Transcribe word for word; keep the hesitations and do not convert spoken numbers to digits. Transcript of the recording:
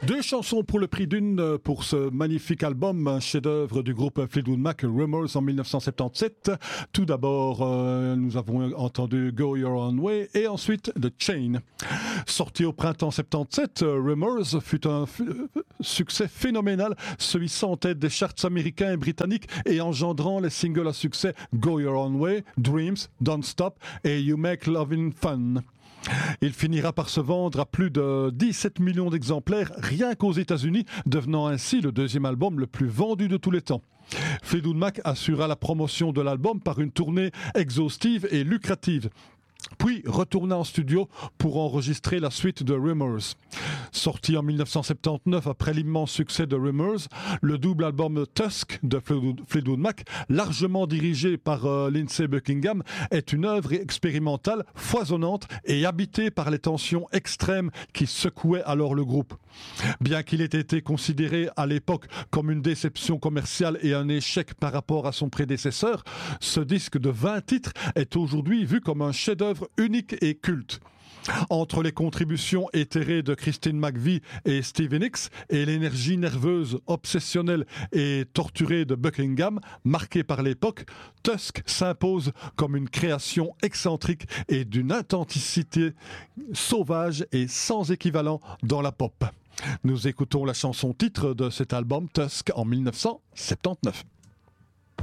Deux chansons pour le prix d'une pour ce magnifique album, un chef-d'œuvre du groupe Fleetwood Mac, Rumours en mille neuf cent soixante-dix-sept. Tout d'abord, euh, nous avons entendu Go Your Own Way et ensuite The Chain. Sorti au printemps soixante-dix-sept, Rumours fut un f- succès phénoménal, se hissant en tête des charts américains et britanniques et engendrant les singles à succès Go Your Own Way, Dreams, Don't Stop et You Make Lovin' Fun. Il finira par se vendre à plus de dix-sept millions d'exemplaires rien qu'aux États-Unis, devenant ainsi le deuxième album le plus vendu de tous les temps. Fleetwood Mac assura la promotion de l'album par une tournée exhaustive et lucrative, puis retourna en studio pour enregistrer la suite de Rumours. Sorti en mille neuf cent soixante-dix-neuf après l'immense succès de Rumours, le double album Tusk de Fleetwood Mac, largement dirigé par euh, Lindsey Buckingham, est une œuvre expérimentale, foisonnante et habitée par les tensions extrêmes qui secouaient alors le groupe. Bien qu'il ait été considéré à l'époque comme une déception commerciale et un échec par rapport à son prédécesseur, ce disque de vingt titres est aujourd'hui vu comme un chef-d'œuvre unique et culte. Entre les contributions éthérées de Christine McVie et Stevie Nicks et l'énergie nerveuse, obsessionnelle et torturée de Buckingham, marquée par l'époque, Tusk s'impose comme une création excentrique et d'une authenticité sauvage et sans équivalent dans la pop. Nous écoutons la chanson titre de cet album Tusk en mille neuf cent soixante-dix-neuf.